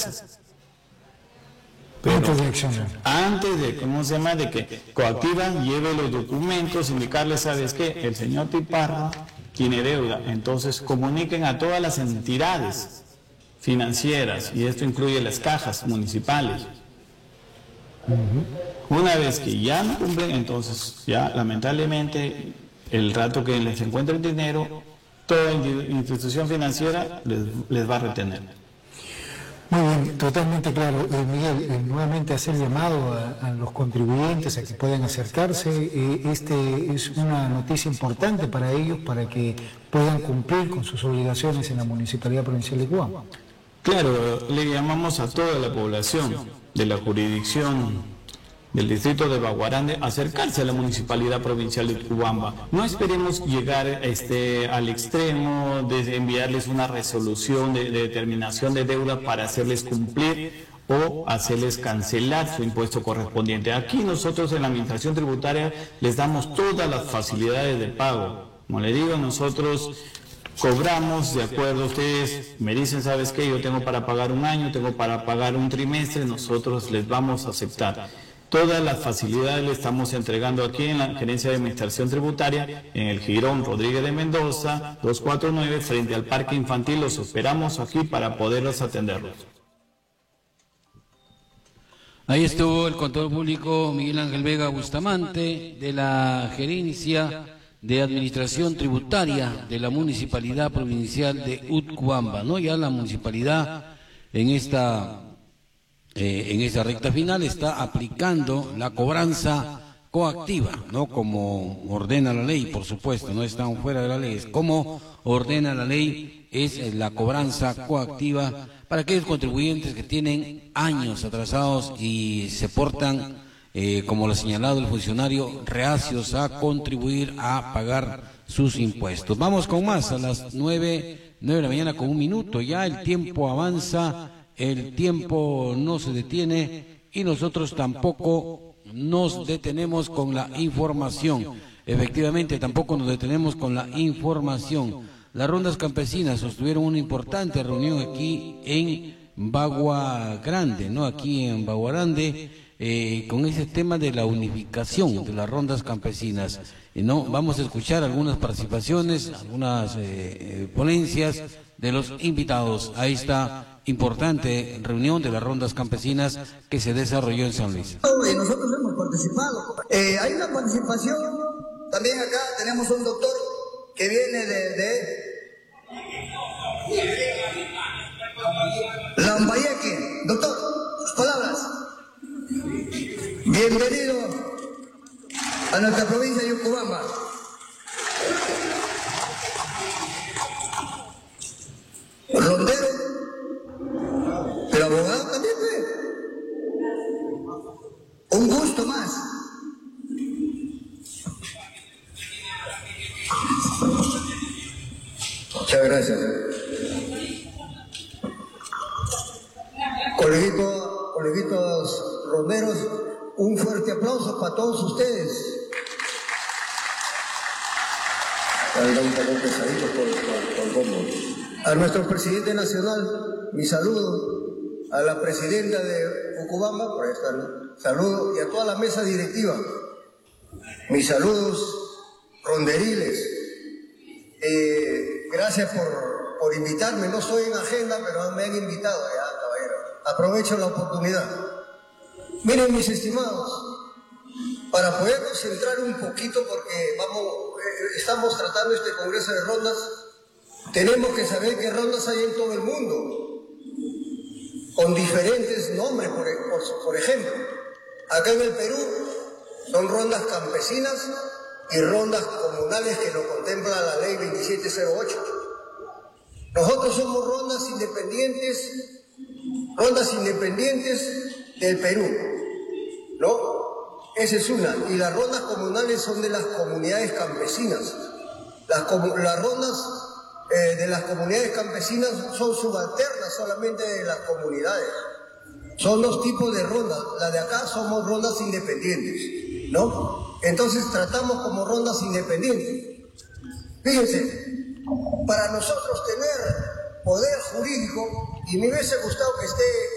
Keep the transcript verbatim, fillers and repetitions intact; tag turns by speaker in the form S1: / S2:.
S1: haces? Pero
S2: antes de accionar.
S1: Antes de, ¿cómo se llama? De que coactiva, lleve los documentos, indicarle, ¿sabes qué? El señor Tiparra tiene deuda. Entonces comuniquen a todas las entidades financieras, y esto incluye las cajas municipales. Uh-huh. Una vez que ya no cumplen, entonces ya lamentablemente el rato que les encuentre el dinero, toda institución financiera les, les va a retener.
S2: Muy bien, totalmente claro. Eh, Miguel, eh, nuevamente hacer llamado a, a los contribuyentes a que puedan acercarse. Eh, este es una noticia importante para ellos, para que puedan cumplir con sus obligaciones en la Municipalidad Provincial de Cobamba.
S1: Claro, le llamamos a toda la población de la jurisdicción del distrito de Baguarande a acercarse a la Municipalidad Provincial de Cobamba. No esperemos llegar este, al extremo de enviarles una resolución de, de determinación de deuda para hacerles cumplir o hacerles cancelar su impuesto correspondiente. Aquí nosotros en la Administración Tributaria les damos todas las facilidades de pago. Como le digo, nosotros cobramos de acuerdo, ustedes me dicen, ¿sabes qué? Yo tengo para pagar un año, tengo para pagar un trimestre, nosotros les vamos a aceptar. Todas las facilidades le estamos entregando aquí en la Gerencia de Administración Tributaria, en el Jirón Rodríguez de Mendoza, doscientos cuarenta y nueve, frente al Parque Infantil. Los esperamos aquí para poderlos atenderlos.
S3: Ahí estuvo el contador público Miguel Ángel Vega Bustamante, de la Gerencia de Administración Tributaria de la Municipalidad Provincial de Utcubamba, ¿no? Ya la municipalidad en esta... Eh, en esa recta final está aplicando la cobranza coactiva, ¿no? Como ordena la ley, por supuesto, no están fuera de la ley, es como ordena la ley, es la cobranza coactiva para aquellos contribuyentes que tienen años atrasados y se portan, eh, como lo ha señalado el funcionario, reacios a contribuir a pagar sus impuestos. Vamos con más, a las nueve, nueve de la mañana con un minuto, ya el tiempo avanza. El tiempo no se detiene y nosotros tampoco nos detenemos con la información. Efectivamente, tampoco nos detenemos con la información. Las rondas campesinas sostuvieron una importante reunión aquí en Bagua Grande, ¿no? Aquí en Baguarande, eh, con ese tema de la unificación de las rondas campesinas. Eh, ¿no? Vamos a escuchar algunas participaciones, algunas eh, eh, ponencias de los invitados a esta importante reunión de las rondas campesinas que se desarrolló en San Luis.
S4: Nosotros hemos participado. Eh, hay una participación, también acá tenemos un doctor que viene de, de Lambayeque. Doctor, sus palabras. Bienvenido a nuestra provincia de Utcubamba. Rondero, pero abogado también, ¿ve? Un gusto más. Muchas gracias. Coleguito, coleguitos ronderos, un fuerte aplauso para todos ustedes. Un poco pesadito por, por, por a nuestro presidente nacional, mi saludo. A la presidenta de Utcubamba, por ahí está, ¿no? Saludo, y a toda la mesa directiva. Mis saludos ronderiles. Eh, gracias por, por invitarme. No estoy en agenda, pero me han invitado ya, caballero. Aprovecho la oportunidad. Miren, mis estimados, para podernos centrar un poquito, porque vamos, eh, estamos tratando este congreso de rondas, tenemos que saber qué rondas hay en todo el mundo, con diferentes nombres, por, por, por ejemplo. Acá en el Perú son rondas campesinas y rondas comunales que lo contempla la ley veintisiete cero ocho. Nosotros somos rondas independientes, rondas independientes del Perú, ¿no? Esa es una. Y las rondas comunales son de las comunidades campesinas. Las, las rondas eh, de las comunidades campesinas son subalternas solamente de las comunidades. Son dos tipos de rondas. La de acá somos rondas independientes, ¿no? Entonces tratamos como rondas independientes. Fíjense, para nosotros tener poder jurídico, y me hubiese gustado que esté